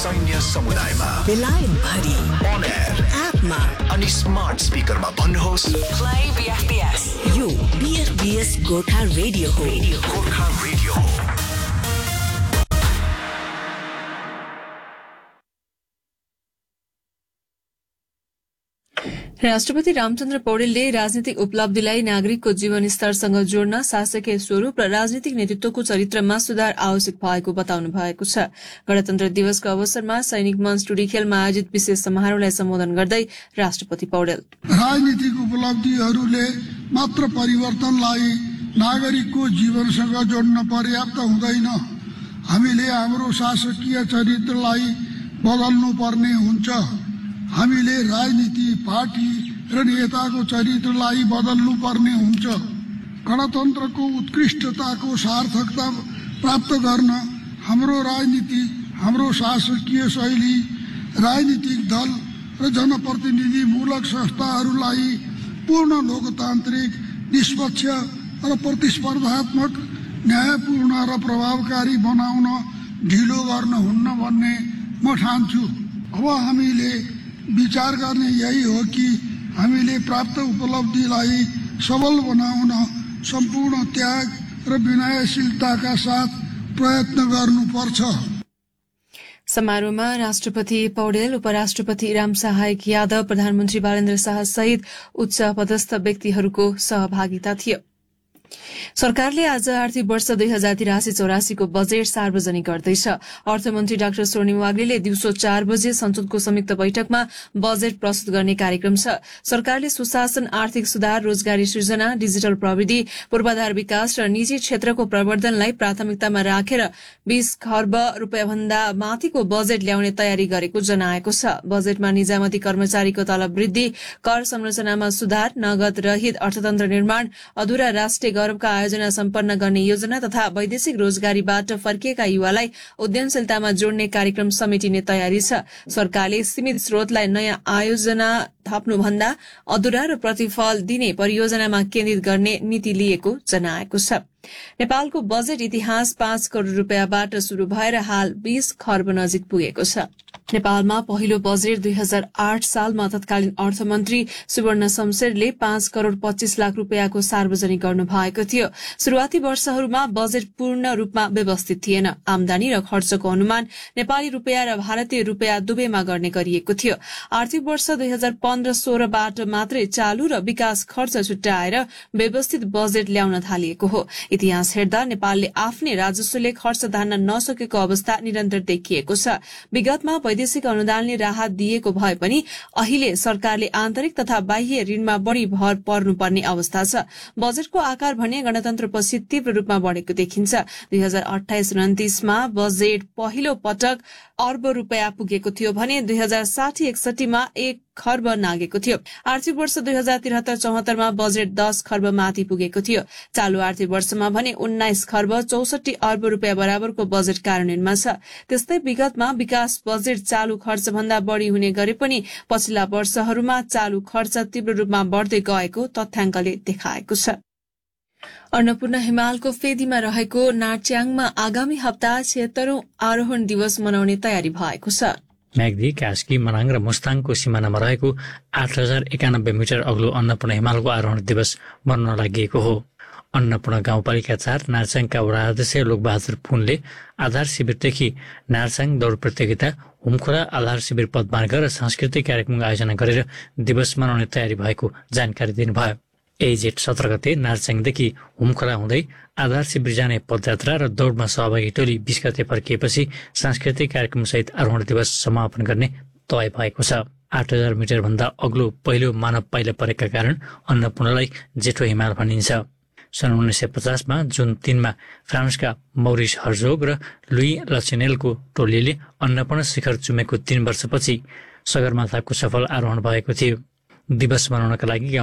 सैन्य समुदायमा, बेलायत भरि, on air, एपमा अनि स्मार्ट स्पिकरमा भन्नुहोस् Play BFBS. यो BFBS गोर्खा रेडियो हो। गोर्खा रेडियो हो। राष्ट्रपति रामचन्द्र पौडेलले राजनीतिक उपलब्धिलाई नागरिकको जीवन स्तरसँग जोड्न शासकीय स्वरूप र राजनीतिक नेतृत्वको चरित्रमा सुधार आवश्यक भएको बताउनु भएको छ। गणतन्त्र दिवसको अवसरमा सैनिक मञ्च टुडीखेलमा आयोजित विशेष समारोहलाई सम्बोधन गर्दै राष्ट्रपति पौडेल राजनीतिक उपलब्धिहरूले मात्र परिवर्तनलाई नागरिकको जीवनसँग जोड्न पर्याप्त हुँदैन। हामीले हाम्रो शासकीय चरित्रलाई बदल्नु पर्ने हुन्छ। हामीले राजनीति पार्टी र नेताको चरित्रलाई बदल्नु पर्ने हुन्छ। गणतन्त्रको उत्कृष्टताको सार्थकता प्राप्त गर्न हाम्रो राजनीति, हाम्रो शासकीय शैली, राजनीतिक दल र जनप्रतिनिधिमूलक संस्थाहरूलाई पूर्ण लोकतान्त्रिक, निष्पक्ष र प्रतिस्पर्धात्मक, न्यायपूर्ण र प्रभावकारी बनाउन ढिलो गर्न हुन्न भन्ने म ठान्छु। अब हामीले विचार गर्ने यही हो कि हामीले प्राप्त उपलब्धिलाई सबल बनाउन सम्पूर्ण त्याग र विनयशीलताका साथ प्रयत्न गर्नुपर्छ। समारोहमा राष्ट्रपति पौडेल, उपराष्ट्रपति रामसहायक यादव, प्रधानमन्त्री बालेन्द्र शाह सहित उच्च पदस्थ व्यक्तिहरूको सहभागिता थियो। सरकारले आज आर्थिक वर्ष 2083-84 को बजेट सार्वजनिक गर्दैछ। अर्थमन्त्री डाक्टर स्वर्णिम वाग्लेले दिउँसो 4 बजे संसदको संयुक्त बैठकमा बजेट प्रस्तुत गर्ने कार्यक्रम छ। सरकारले सुशासन, आर्थिक सुधार, रोजगारी सृजना, डिजिटल प्रविधि, पूर्वाधार विकास र निजी क्षेत्रको प्रवर्धनलाई प्राथमिकतामा राखेर 20 खर्ब रूपियाँ भन्दा माथिको बजेट ल्याउने तयारी गरेको जनाएको छ। बजेटमा निजामती कर्मचारीको तलब वृद्धि, कर संरचनामा सुधार, नगद रहित अर्थतन्त्र निर्माण, अधुरा राष्ट्रिय गौरवका आयोजना सम्पन्न गर्ने योजना तथा वैदेशिक रोजगारीबाट फर्किएका युवालाई उद्यमशीलतामा जोड्ने कार्यक्रम समेटिने तयारी छ। सरकारले सीमित स्रोतलाई नयाँ आयोजना थप्नुभन्दा अधुरा र प्रतिफल दिने परियोजनामा केन्द्रित गर्ने नीति लिएको जनाएको छ। नेपालको बजेट इतिहास 5 करोड़ रूपियाँबाट शुरू भएर हाल 20 खर्ब नजिक पुगेको छ। नेपालमा पहिलो बजेट 2008 सालमा तत्कालीन अर्थमन्त्री सुवर्ण शमशेरले 5 करोड़ 25 लाख रूपियाँको सार्वजनिक गर्नु भएको थियो। शुरूआती वर्षहरूमा बजेट पूर्ण रूपमा व्यवस्थित थिएन। आमदानी र खर्चको अनुमान नेपाली रूपियाँ र भारतीय रूपियाँ दुवैमा गर्ने गरिएको थियो। आर्थिक वर्ष 2015-16 बाट मात्रै चालू र विकास खर्च छुट्याएर व्यवस्थित बजेट ल्याउन थालिएको हो। इतिहास हेर्दा नेपालले आफ्नै राजस्वले खर्च धान्न नसकेको अवस्था निरन्तर देखिएको छ। विगतमा वैदेशिक अनुदानले राहत दिएको भए पनि अहिले सरकारले आन्तरिक तथा बाह्य ऋणमा बढ़ी भर पर्नुपर्ने अवस्था छ। बजेटको आकार भने गणतन्त्रपछि तीव्र रूपमा बढ़ेको देखिन्छ। 2028-29 मा बजेट पहिलो पटक अर्ब रूपियाँ पुगेको थियो भने 2060-61 मा 1 खर्ब नागेको थियो। आर्थिक वर्ष 2073-74 मा बजेट 10 खर्ब माथि पुगेको थियो। चालू आर्थिक वर्षमा भने 19 खर्ब 64 अर्ब रूपियाँ बराबरको बजेट कार्यान्वयनमा छ। त्यस्तै विगतमा विकास बजेट चालू खर्च भन्दा बढ़ी हुने गरे पनि पछिल्ला वर्षहरूमा चालू खर्च तीव्र रूपमा बढ़दै गएको तथ्याङ्कले देखाएको छ। अन्नपूर्ण हिमालको फेदीमा रहेको नाट्याङमा आगामी हप्ता 76औं आरोहण दिवस मनाउने तयारी भएको छ। म्याग्दी, कास्की, मनाङ र मुस्ताङको सिमानामा रहेको 8091 मिटर अग्लो अन्नपूर्ण हिमालको आरोहण दिवस मनाउन लागि हो। अन्नपूर्ण गाउँपालिका 4 नार्चाङका वडा अध्यक्ष लोकबहादुर पुनले आधार शिविरदेखि नार्चाङ दौड प्रतियोगिता, हुमखोला आधार शिविर पदमार्ग र सांस्कृतिक कार्यक्रम आयोजना गरेर दिवस मनाउने तयारी भएको जानकारी दिनुभयो। जेठ 17 गते नार्चाङदेखि हुमखोला हुँदै आधार शिविर जाने पदयात्रा र दौडमा सहभागी टोली 20 गते फर्किएपछि सांस्कृतिक कार्यक्रमसहित आरोहण दिवस समापन गर्ने तय भएको छ। 8000 मिटर भन्दा अग्लो पहिलो मानव पाइला परेका कारण अन्नपूर्णलाई जेठो हिमाल भनिन्छ। सन् 1950 मा जुन 3 मा फ्रान्सका मौरिस हर्जोग र लुई लचेनेलको टोलीले अन्नपूर्ण शिखर चुमेको 3 वर्षपछि सगरमाथाको सफल आरोहण भएको थियो। दिवस मनाउनका लागि